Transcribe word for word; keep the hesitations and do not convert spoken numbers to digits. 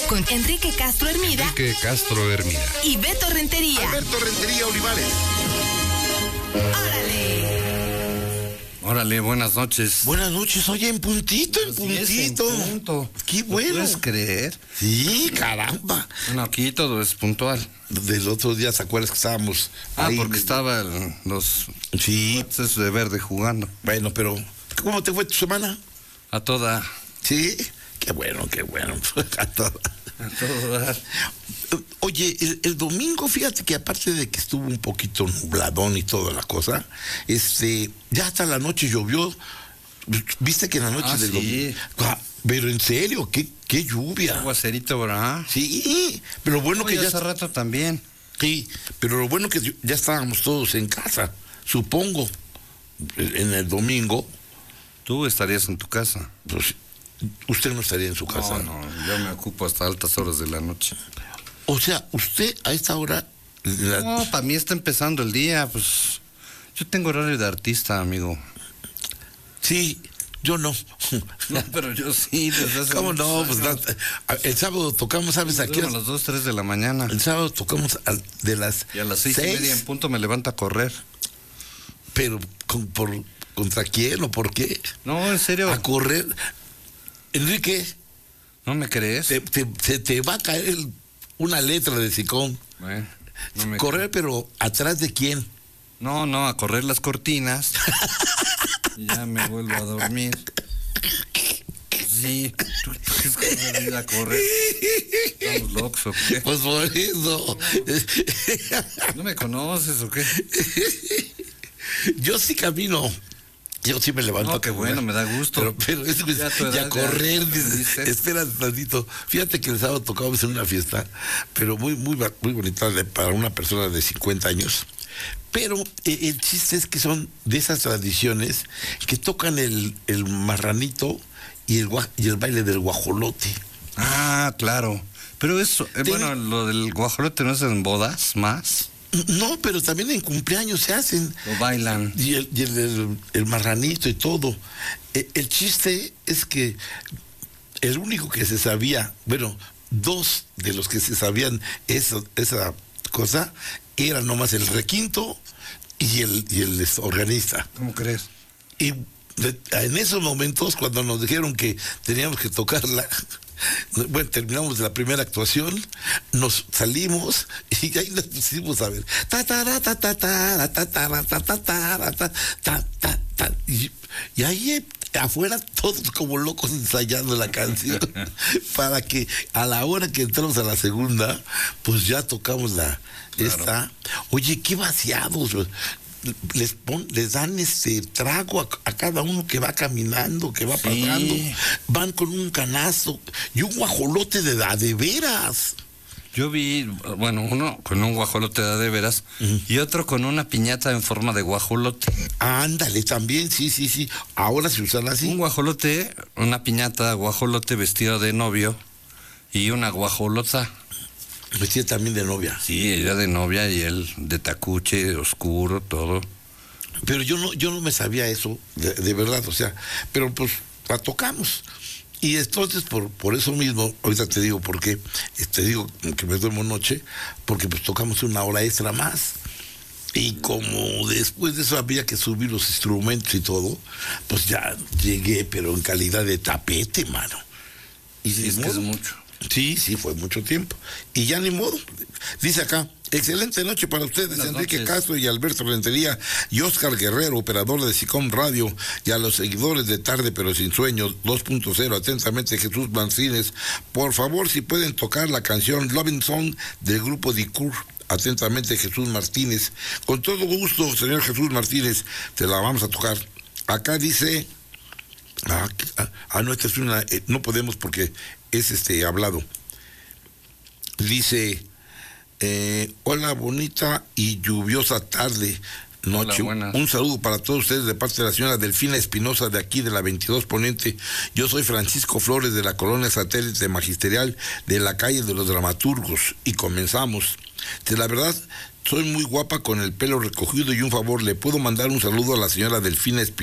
con Enrique Castro Hermida. Enrique Castro Hermida. Y Beto Rentería. Alberto Rentería Olivares. ¡Órale! Órale, buenas noches. Buenas noches, oye, en puntito, en puntito. En punto. Qué bueno. ¿Puedes creer? Sí, caramba. Bueno, aquí todo es puntual. Del otro día, ¿te acuerdas que estábamos Ah, ahí? porque estaban los Sí, cuates de verde jugando. bueno, pero ¿cómo te fue tu semana? A toda, Sí, qué bueno, qué bueno. A toda. a toda. Oye, el, el domingo, fíjate que aparte de que estuvo un poquito nubladón y toda la cosa, este, ya hasta la noche llovió. ¿Viste que en la noche Ah, del sí. domingo? Ah, pero en serio, qué, qué lluvia. Aguacerito, ¿verdad? Sí, pero lo bueno No, que y ya hace rato también. sí, pero lo bueno que ya estábamos todos en casa, supongo, en el domingo, Tú estarías en tu casa. pues usted no estaría en su casa. No, no, yo me ocupo hasta altas horas de la noche. O sea, usted a esta hora la- No, para mí está empezando el día, pues yo tengo horario de artista, amigo. sí, yo no. No, pero yo sí, desde hace ¿Cómo no? muchos Pues años. da- el sábado tocamos, ¿sabes a qué? Duermo a las dos, tres de la mañana. El sábado tocamos al- de las Y a las seis, y media en punto me levanto a correr. pero con- por ¿contra quién o por qué? No, en serio. A correr. Enrique, ¿No me crees? te, te- se te va a caer el- una letra de sicón. Bueno, no me Correr, pero ¿atrás de quién? No, no, a correr las cortinas. Y ya me vuelvo a dormir. Sí, ¿tú crees que voy a ir a correr? ¿Estamos locos o qué? Pues por eso. ¿No me conoces o qué? Yo sí camino. Yo sí me levanto. No, a qué caminar. bueno, me da gusto. Pero, pero eso es, Ya a tu edad ya ya correr, dices, aprendiste. espera tantito. Fíjate que el sábado tocábamos en una fiesta, pero muy, muy, ba- muy bonita de- para una persona de cincuenta años. Pero eh, el chiste es que son de esas tradiciones que tocan el, el marranito y el, gua- y el baile del guajolote. Ah, claro. Pero eso, eh, Ten- bueno, lo del guajolote no es en bodas más. No, pero también en cumpleaños se hacen. Lo bailan. Y el, y el, el- el marranito y todo. Eh, El chiste es que el único que se sabía, bueno, dos de los que se sabían eso, esa cosa, eran nomás el requinto y el, y el este, organista. ¿Cómo crees? Y de- en esos momentos, cuando nos dijeron que teníamos que tocarla, bueno, terminamos la primera actuación, nos salimos y ahí nos pusimos a ver. Ta, ta, ra, ta, ta, ta, ta, ta, ra, ta, ta, ta, ra, ta, ta, ta, ta. Y, y ahí eh, afuera todos como locos ensayando la canción para que a la hora que entramos a la segunda, pues ya tocamos la esta. Oye, qué vaciados. Les, pon, les dan este trago a, a cada uno que va caminando, que va Sí. pasando, van con un canasto y un guajolote de da de veras. Yo vi, bueno, uno con un guajolote de de veras Ujú. y otro con una piñata en forma de guajolote. Ándale, también, sí, sí, sí. Ahora se usan así. Un guajolote, una piñata guajolote vestido de novio y una guajolota. Vestida también de novia. Sí, ella de novia y él de tacuche, oscuro, todo. Pero yo no, yo no me sabía eso, de, de verdad, o sea, pero pues la tocamos. Y entonces, por, por eso mismo, ahorita te digo por qué, te digo que me duermo noche, porque pues tocamos una hora extra más. Y como después de eso había que subir los instrumentos y todo, pues ya llegué, pero en calidad de tapete, mano. Y Sí, ni es que modo. es mucho. Sí, sí, fue mucho tiempo. Y ya ni modo. Dice acá, excelente noche para ustedes, Buenas Enrique noches. Castro y Alberto Rentería y Oscar Guerrero, operador de SICOM Radio, y a los seguidores de Tarde pero sin sueño dos punto cero, atentamente Jesús Martínez. Por favor, si pueden tocar la canción Loving Song del grupo Dicur. Atentamente Jesús Martínez. Con todo gusto, señor Jesús Martínez, te la vamos a tocar. Acá dice... Ah, ah, ah, no, esta es una... eh, no podemos porque es este hablado. Dice... Eh, hola, bonita y lluviosa tarde, noche. Hola, buenas. Un saludo para todos ustedes de parte de la señora Delfina Espinosa de aquí de la veintidós Poniente. Yo soy Francisco Flores de la colonia satélite magisterial de la calle de los Dramaturgos y comenzamos. De la verdad, soy muy guapa con el pelo recogido y un favor, ¿le puedo mandar un saludo a la señora Delfina Espinosa?